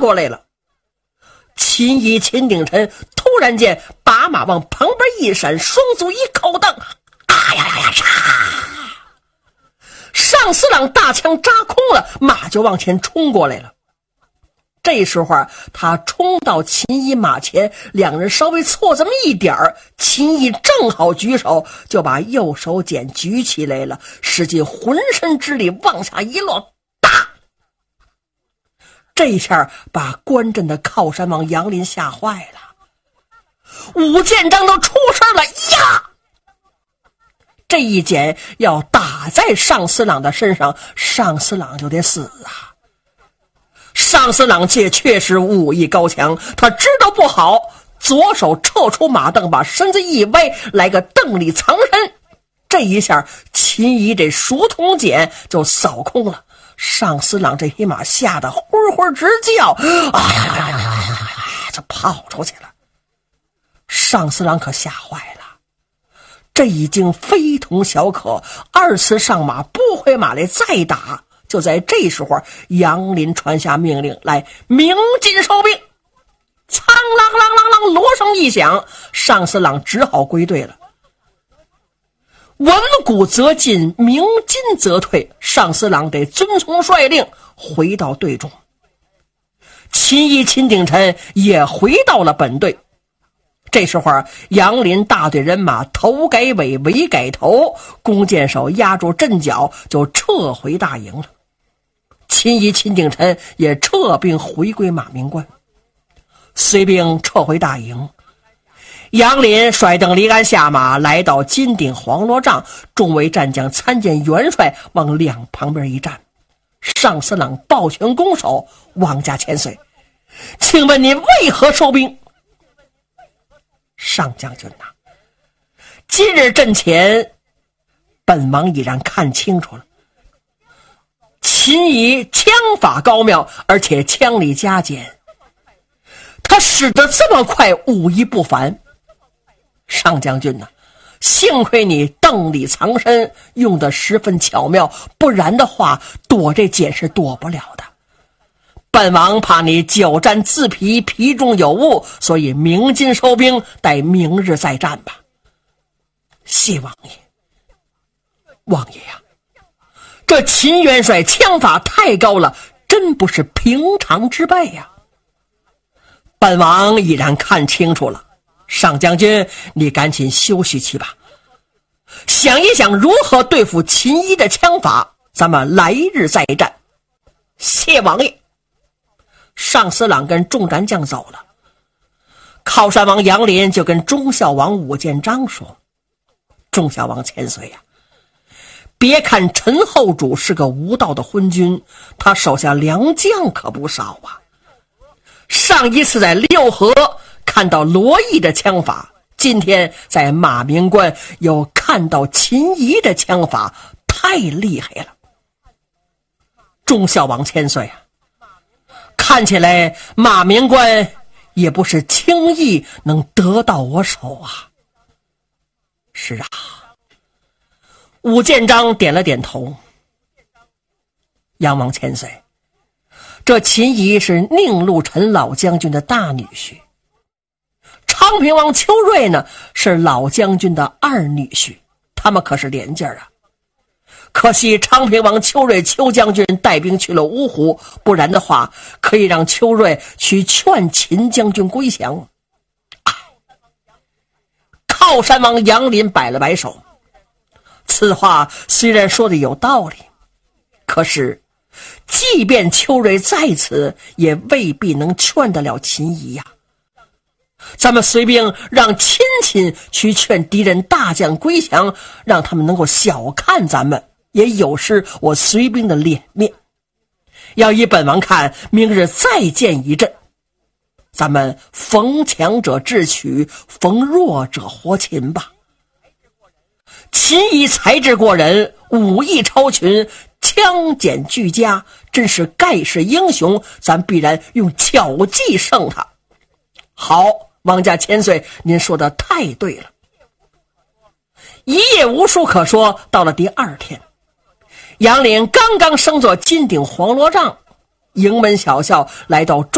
过来了。秦乙、秦鼎臣突然间把马往旁边一闪，双足一扣蹬，啊呀呀呀！上司郎大枪扎空了，马就往前冲过来了。这时候他冲到秦乙马前，两人稍微错这么一点儿，秦乙正好举手，就把右手锏举起来了，使尽浑身之力往下一落，打！这一下把关镇的靠山王杨林吓坏了。武建章都出声了呀！这一锏要打在上司郎的身上，上司郎就得死啊！上司郎这确实武艺高强，他知道不好，左手撤出马镫，把身子一歪，来个蹬里藏身。这一下秦乙这熟铜锏就扫空了，上司郎这匹马吓得呼呼直叫，就跑出去了。上司郎可吓坏了，这已经非同小可，二次上马不回马来再打。就在这时候，杨林传下命令来，鸣金收兵。苍啷啷啷啷，锣声一响，上司郎只好归队了。文武则进，鸣金则退，上司郎得遵从率令，回到队中。秦乙、秦鼎臣也回到了本队。这时候杨林大队人马头改尾，尾改头，弓箭手压住阵脚，就撤回大营了。秦乙、秦鼎臣也撤兵回归马鸣关。随兵撤回大营，杨林率邓离鞍下马，来到金顶黄罗帐，众位战将参见元帅，往两旁边一站。上司郎抱拳拱手：“王家千岁，请问您为何收兵？”上将军呐，今日阵前，本王已然看清楚了。秦乙枪法高妙，而且枪里加减，他使得这么快，武艺不凡。上将军呐，幸亏你邓里藏身用得十分巧妙，不然的话躲这锏是躲不了的。本王怕你久战自疲，疲中有误，所以鸣金收兵，待明日再战吧。谢王爷。王爷呀，这秦元帅枪法太高了，真不是平常之辈呀。本王已然看清楚了，上将军你赶紧休息去吧，想一想如何对付秦乙的枪法，咱们来日再战。谢王爷。上司郎跟众战将走了，靠山王杨林就跟忠孝王武建章说：“忠孝王千岁呀，别看陈后主是个无道的昏君，他手下良将可不少啊。上一次在六合看到罗毅的枪法，今天在马鸣关又看到秦乙的枪法，太厉害了。忠孝王千岁啊，看起来马鸣关也不是轻易能得到我手啊。”是啊。武建章点了点头。杨王千岁，这秦乙是宁禄臣老将军的大女婿，昌平王邱瑞呢是老将军的二女婿，他们可是连家啊。可惜昌平王邱瑞邱将军带兵去了芜湖，不然的话可以让邱瑞去劝秦将军归降。靠山王杨林摆了摆手，此话虽然说的有道理，可是即便邱瑞在此，也未必能劝得了秦乙呀。咱们随兵让亲戚去劝敌人大将归降，让他们能够小看咱们，也有失我随兵的脸面。要以本王看，明日再见一阵，咱们逢强者智取，逢弱者活擒吧。秦乙才智过人，武艺超群，枪锏俱佳，真是盖世英雄，咱必然用巧计胜他。好，王家千岁，您说的太对了。一夜无书可说，到了第二天，杨林刚刚升做金顶黄罗帐，营门小校来到